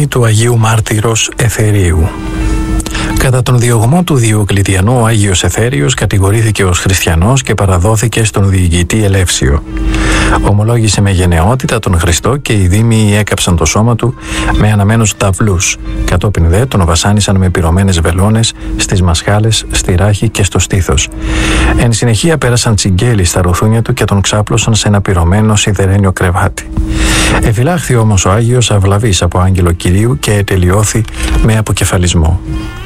μνήμη του Αγίου Μάρτυρος Εθερίου. Κατά τον διωγμό του Διοκλητιανού, ο Άγιος Εθέριος κατηγορήθηκε ως χριστιανός και παραδόθηκε στον διοικητή Ελεύσιο. Ομολόγησε με γενναιότητα τον Χριστό και οι δήμοι έκαψαν το σώμα του με αναμένους ταυλούς. Κατόπιν δε τον βασάνισαν με πυρωμένες βελόνες στις μασχάλες, στη ράχη και στο στήθος. Εν συνεχεία πέρασαν τσιγκέλι στα ρουθούνια του και τον ξάπλωσαν σε ένα πυρωμένο σιδερένιο κρεβάτι. Εφυλάχθη όμως ο Άγιος αυλαβής από άγγελο Κυρίου και τελειώθη με αποκεφαλισμό.